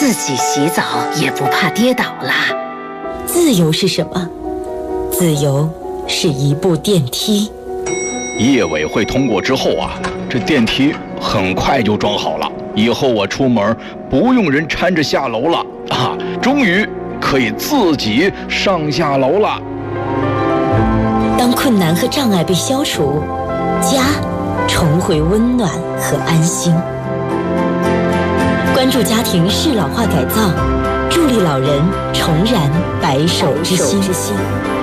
自己洗澡也不怕跌倒啦。 自由是什么？自由是一部电梯。 业委会通过之后啊，这电梯很快就装好了，以后我出门不用人搀着下楼了啊，终于可以自己上下楼了。 当困难和障碍被消除，家重回温暖和安心。关注家庭适老化改造，助力老人重燃白首之心。